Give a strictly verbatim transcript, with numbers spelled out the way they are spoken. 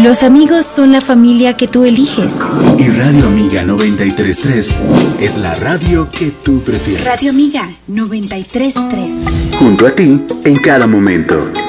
Los amigos son la familia que tú eliges. Y Radio Amiga noventa y tres punto tres es la radio que tú prefieres. Radio Amiga noventa y tres punto tres. Junto a ti en cada momento.